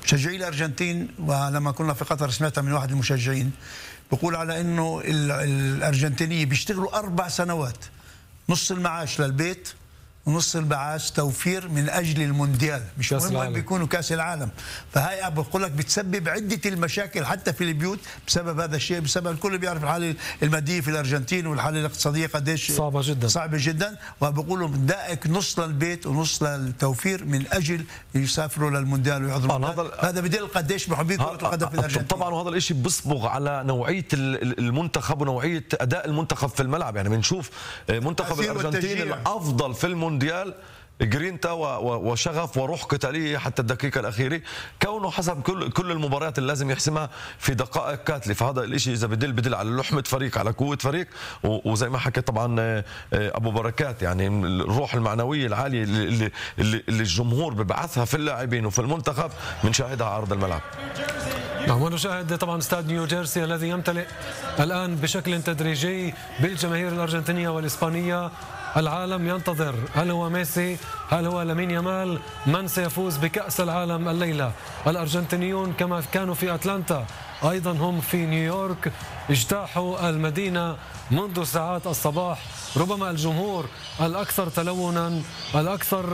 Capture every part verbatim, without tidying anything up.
مشجعي الارجنتين، ولما كنا في قطر سمعتها من واحد المشجعين بيقول على انه الارجنتينيين بيشتغلوا اربع سنوات نص المعاش للبيت ونص المعاش توفير من اجل المونديال، مش مهم وين بيكونوا كاس العالم. فهي بقول لك بتسبب عده المشاكل حتى في البيوت بسبب هذا الشيء، بسبب الكل بيعرف الحاله الماديه في الارجنتين والحاله الاقتصاديه قديش صعبه جدا صعبه جدا، وبقولوا دائك نص للبيت ونص للتوفير من اجل يسافروا للمونديال ويحضروا. هذا هذا بدل قديش محبين كره القدم في الارجنتين. طبعا وهذا الشيء بيصبغ على نوعيه المنتخب ونوعيه اداء المنتخب في الملعب. يعني بنشوف منتخب الارجنتين الافضل في المونديال جرينتا وشغف وروح قتاليه حتى الدقيقه الاخيره، كونه حسب كل كل المباريات اللي لازم يحسمها في دقائق كاتله. فهذا الشيء اذا بدل بدل على لحمه فريق، على قوه فريق، وزي ما حكى طبعا ابو بركات يعني الروح المعنويه العاليه اللي, اللي, اللي الجمهور ببعثها في اللاعبين وفي المنتخب بنشاهدها على ارض الملعب. نعم، ونشاهد طبعا استاد نيو جيرسي الذي يمتلئ الان بشكل تدريجي بالجماهير الارجنتينيه والاسبانيه. العالم ينتظر، هل هو ميسي؟ هل هو لامين يامال؟ من سيفوز بكأس العالم الليلة؟ الأرجنتينيون كما كانوا في أتلانتا أيضا هم في نيويورك، اجتاحوا المدينة منذ ساعات الصباح. ربما الجمهور الأكثر تلونا، الأكثر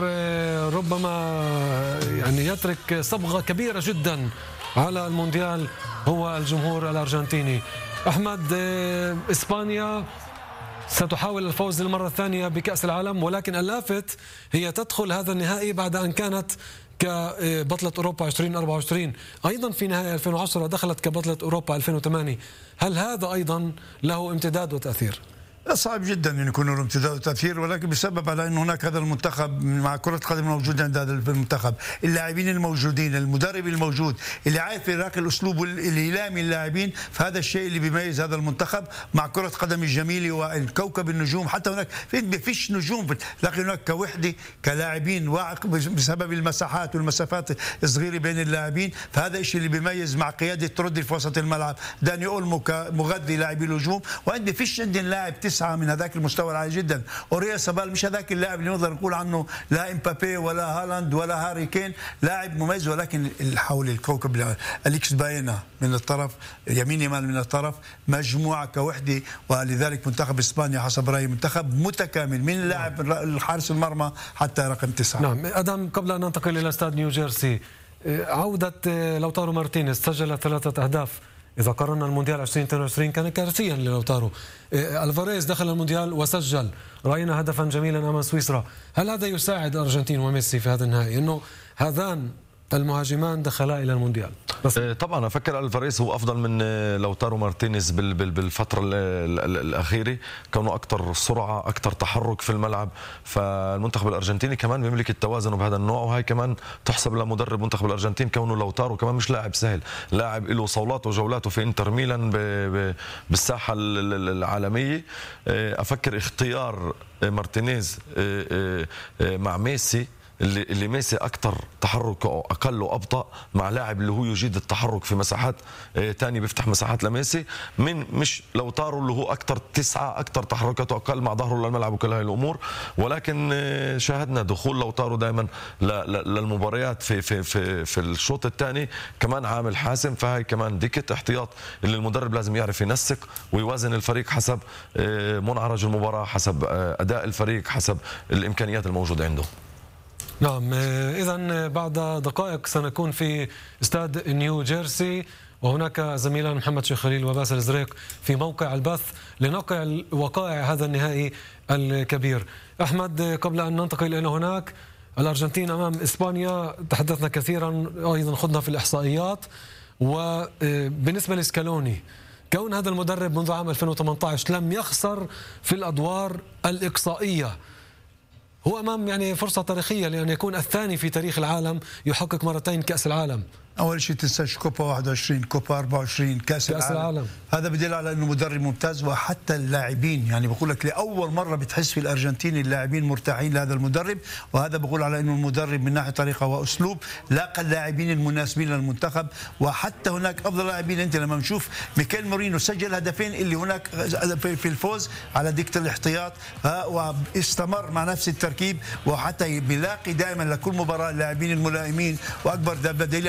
ربما يعني يترك صبغة كبيرة جدا على المونديال هو الجمهور الأرجنتيني. أحمد، إسبانيا ستحاول الفوز للمرة الثانية بكأس العالم، ولكن اللافت هي تدخل هذا النهائي بعد أن كانت كبطلة أوروبا ألفين وأربعة وعشرين، أيضا في نهائي ألفين وعشرة دخلت كبطلة أوروبا ألفين وثمانية. هل هذا أيضا له امتداد وتأثير؟ صعب جدا ان يكون له امتداد وتاثير، ولكن بسبب على انه هناك هذا المنتخب مع كره القدم الموجوده عند هذا المنتخب، اللاعبين الموجودين، المدرب الموجود اللي عارف ذاك الاسلوب الايلامي اللاعبين، فهذا الشيء اللي بيميز هذا المنتخب مع كره قدم الجميله والكوكب النجوم. حتى هناك ما فيش نجوم، لكن هناك كوحده كلاعبين بسبب المساحات والمسافات الصغيره بين اللاعبين، فهذا الشيء اللي بيميز مع قياده رودري في وسط الملعب، داني اولمو كمغذي لاعبي الهجوم، وعندي فيش عندي لاعب تسعه من هذاك المستوى العالي جدا. اوريال سابال مش هذاك اللاعب اللي نقدر نقول عنه لا امبابي ولا هالاند ولا هاري كين، لاعب مميز، ولكن حول الكوكب اليكس باينا من الطرف، يمين يمال من الطرف، مجموعه كوحده. ولذلك منتخب اسبانيا حسب رايي منتخب متكامل من لاعب الحارس المرمى حتى رقم تسعه. نعم، ادم قبل ان ننتقل الى استاد نيو جيرسي، عوده لوتارو مارتينيز سجل ثلاثه اهداف. إذا قارنا المونديال ألفين واثنين وعشرين كان كارثيا للوتارو. الفاريز دخل المونديال وسجل، رأينا هدفا جميلا أمام سويسرا. هل هذا يساعد الأرجنتين وميسي في هذا النهائي أنه هذان المهاجمان دخلا إلى المونديال؟ بس طبعا افكر الفاريز هو افضل من لوتارو مارتينيز بالفتره الاخيره، كونه اكثر سرعه، اكثر تحرك في الملعب. فالمنتخب الارجنتيني كمان بيملك التوازن بهذا النوع، وهي كمان تحسب لمدرب منتخب الارجنتين، كونه لوتارو كمان مش لاعب سهل، لاعب له صولاته وجولاته في انتر ميلان بالساحه العالميه. افكر اختيار مارتينيز مع ميسي، اللي اللي ميسي اكثر تحرك اقل وابطا، مع لاعب اللي هو يجيد التحرك في مساحات ثانيه، بيفتح مساحات لميسي، من مش لوتارو اللي هو اكثر تسعه، اكثر تحركاته اقل مع ظهره للملعب وكل هاي الامور. ولكن شاهدنا دخول لوتارو دائما للمباريات في في في في الشوط الثاني كمان عامل حاسم. فهي كمان دكه احتياط اللي المدرب لازم يعرف ينسق ويوازن الفريق حسب منعرج المباراه، حسب اداء الفريق، حسب الامكانيات الموجوده عنده. نعم، إذا بعد دقائق سنكون في استاد نيو جيرسي، وهناك زميلان محمد شيخ خليل وباسل الزريق في موقع البث لنقع وقائع هذا النهائي الكبير. أحمد، قبل أن ننتقل إلى هناك، الأرجنتين أمام إسبانيا تحدثنا كثيرا، أيضا خضنا في الإحصائيات. وبالنسبة لسكالوني، كون هذا المدرب منذ عام ألفين وثمانية عشر لم يخسر في الأدوار الإقصائية، هو أمام يعني فرصة تاريخية لأن يكون الثاني في تاريخ العالم يحقق مرتين كأس العالم. اول شيء تنساش كوبا واحد وعشرين، كوبا أربعة وعشرين، كاس, كأس العالم. العالم هذا بدل على انه مدرب ممتاز. وحتى اللاعبين يعني بقول لك لاول مره بتحس في الارجنتين اللاعبين مرتاحين لهذا المدرب، وهذا بقول على انه المدرب من ناحيه طريقه واسلوب لاقى اللاعبين المناسبين للمنتخب. وحتى هناك افضل لاعبين، انت لما نشوف ميكيل مورينو سجل هدفين اللي هناك في الفوز على دكه الاحتياط، واستمر مع نفس التركيب، وحتى بيلاقي دائما لكل مباراه اللاعبين الملائمين. واكبر دليل